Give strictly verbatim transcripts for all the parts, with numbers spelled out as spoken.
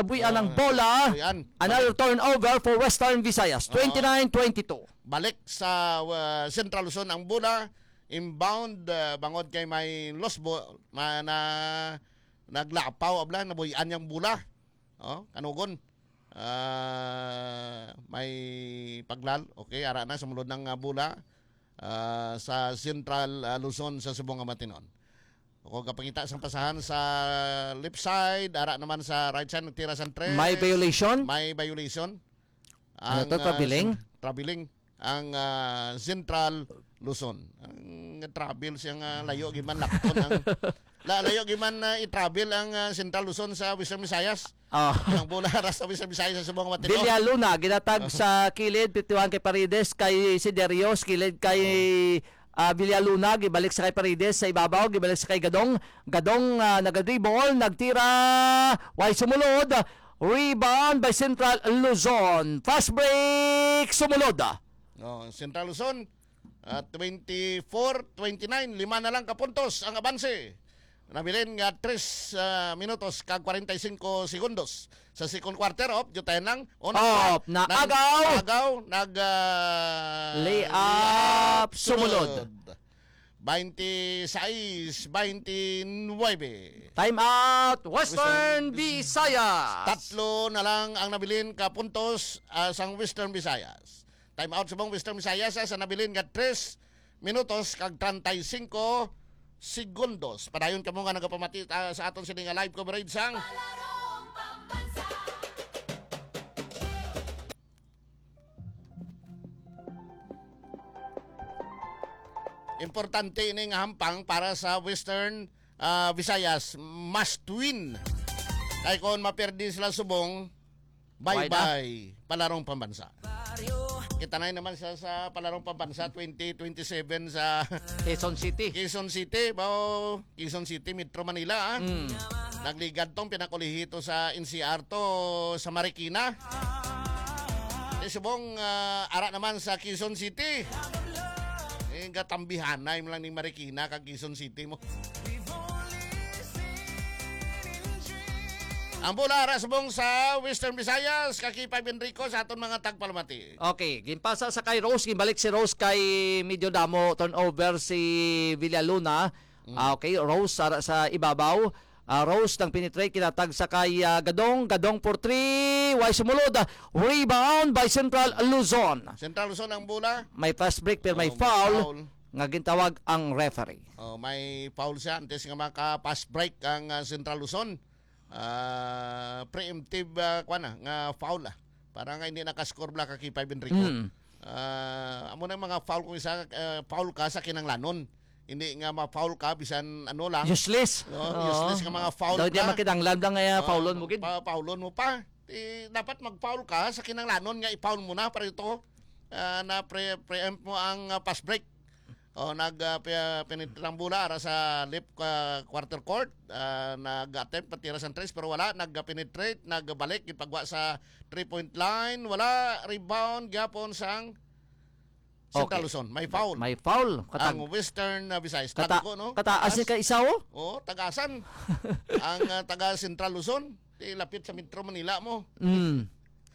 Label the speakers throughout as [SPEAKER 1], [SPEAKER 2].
[SPEAKER 1] nabuyan
[SPEAKER 2] Uh,
[SPEAKER 1] ng bola.
[SPEAKER 2] yan.
[SPEAKER 1] Another turnover for Western Visayas. twenty-nine twenty-two.
[SPEAKER 2] Balik sa uh, Central Luzon ang bola. Inbound, uh, bangod kay may lost ball, ma, na naglapaw, abla, nabuyan yung bola. Oh, kanugon. Uh, may paglal. Okay, ara na, sumulod ng uh, bola uh, sa Central uh, Luzon sa Subong Amatinon. Kung kapangita sa pasahan sa left side, ara naman sa right side, nagtira sa tres.
[SPEAKER 1] May violation?
[SPEAKER 2] May violation.
[SPEAKER 1] Ano to, traveling?
[SPEAKER 2] Uh, traveling. Ang uh, Central Luzon. Ang travel siyang uh, layo, giman lakton. ang, la, layo, giman uh, i-travel ang uh, Central Luzon sa Western Visayas.
[SPEAKER 1] Oh.
[SPEAKER 2] Ang bola sa Western Visayas sa Subong Amatinon.
[SPEAKER 1] Vilya Luna, ginatag sa kilid, pituan kay Paredes, kay Siderios, kilid kay uh, Vilya Luna, gibalik sa kay Paredes, sa ibabaw, gibalik sa kay Gadong. Gadong uh, nagadribble, nagtira, way sumulod, rebound by Central Luzon. Fast break, sumulod.
[SPEAKER 2] Oh, Central Luzon, uh, twenty-four twenty-nine, lima na lang kapuntos ang abanse. Nabilin nga tres uh, minutos kag forty-five segundos sa second quarter of Jutayan lang
[SPEAKER 1] Off na agaw
[SPEAKER 2] agaw nag uh,
[SPEAKER 1] layup sumunod
[SPEAKER 2] twenty-six twenty-nine.
[SPEAKER 1] Time out Western Visayas.
[SPEAKER 2] Tatlo na lang ang nabilin ka puntos uh, sang Western Visayas. Time out sa Western Visayas sa nabilin nga tres minutos kag thirty-five segundos. Padayon ka mo nga nagapamati uh, sa aton sining live coverage sang importante ini nga hampang para sa Western uh, Visayas. Must win. Kaya kung maperdi sila Subong, bye-bye palarong pambansa. Kita na naman sa, sa palarong pambansa twenty twenty-seven sa
[SPEAKER 1] Quezon City.
[SPEAKER 2] Quezon City, bao Quezon City, Metro Manila. Ah. Mm. Nagligad tong pinakulihito sa N C R to sa Marikina. E Subong uh, ara naman sa Quezon City. Eh gatambihan na lang ni Marikina kag Quezon City mo. Ang bola ara subong sa Western Visayas, kakipay Enrico sa aton mga tagpalmati.
[SPEAKER 1] Okay, ginpasa sa kay Rose, ginbalik si Rose kay medyo damo turnover si Villaluna. Mm. Uh, okay, Rose ara sa ibabaw. Uh, Rose nang penetrate kinatag sa kay uh, Gadong, Gadong for three, way sumulod. Uh, rebound by Central Luzon.
[SPEAKER 2] Central Luzon ang bola.
[SPEAKER 1] May fast break pero
[SPEAKER 2] oh,
[SPEAKER 1] may foul. May foul. Nga gintawag ang referee.
[SPEAKER 2] Oh, may foul siya antes nga maka-pass break ang uh, Central Luzon. Uh, preemptive uh, kwa na nga foul ah. Para nga hindi naka-score bla ka kay Enrico. Mm. Uh, amo na mga foul kung isa uh, foul ka sa kinanglanon. Hindi nga ma-foul ka bisan ano lang.
[SPEAKER 1] Useless.
[SPEAKER 2] No, oh, useless nga mga foul.
[SPEAKER 1] Daw diya makitanglan lang nga uh, foulon mo gid.
[SPEAKER 2] Pa, foulon mo pa. Eh, dapat mag-foul ka sa kinanglanon nga i-foul mo na para ito uh, na pre preempt mo ang uh, pass break. O nag uh, penetrang bola ara sa left uh, quarter court, uh, nag-attempt patira sa tres pero wala, nag-penetrate, nagbalik ipagwa sa three point line, wala, rebound gyapon sang Central okay. Luzon. May foul.
[SPEAKER 1] May foul.
[SPEAKER 2] Katag, ang Western uh, Visayas.
[SPEAKER 1] Kata, ko, no? Kataas ni ka isaw?
[SPEAKER 2] Oo, tagasan. Ang uh, taga Central Luzon, di lapit sa Metro Manila mo.
[SPEAKER 1] Mm.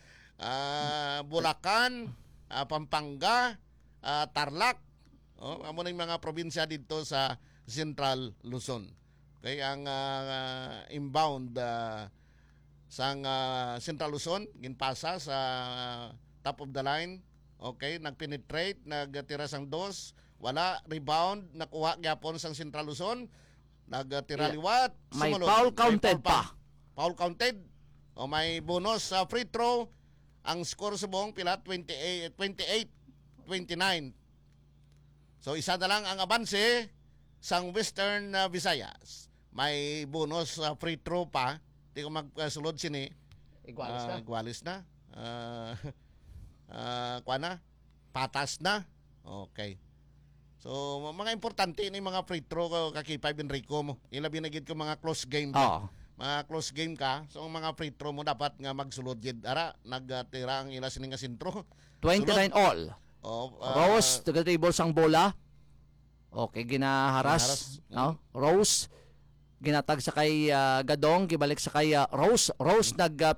[SPEAKER 2] Uh, Bulacan, uh, Pampanga, uh, Tarlac. Oh, amo ning mga probinsya dito sa Central Luzon. Okay, ang uh, inbound uh, sang uh, Central Luzon ginpasa sa uh, top of the line. Okay, nagpenetrate, nagtira sang dos, wala, rebound, nakuha gyapon sang Central Luzon, nagtira yeah. liwat,
[SPEAKER 1] may sumunod. Foul counted may foul pa. pa.
[SPEAKER 2] Foul counted. O may bonus sa uh, free throw. Ang score subong pila twenty-eight twenty-nine. So isa na lang ang abanse sang Western uh, Visayas. May bonus uh, free throw pa. Di ko magsulod sini.
[SPEAKER 1] Igualis uh, na.
[SPEAKER 2] Igualis na. Uh, uh, kwa na? Patas na. Okay. So mga importante ni mga free throw kakipay Enrico mo. Ilabi na gid ko mga close game.
[SPEAKER 1] Oh.
[SPEAKER 2] Mga close game ka. So ang mga free throw mo dapat nga magsulod gid. Ara nagtira ang ila sini nga sentro.
[SPEAKER 1] twenty-nine sulod. All.
[SPEAKER 2] Oh, uh,
[SPEAKER 1] Rose, taga-table sang bola. Okay, ginaharas.
[SPEAKER 2] ginaharas.
[SPEAKER 1] No? Rose, ginatag sa kay uh, Gadong, gibalik sa kay uh, Rose. Rose, mm-hmm. nag uh,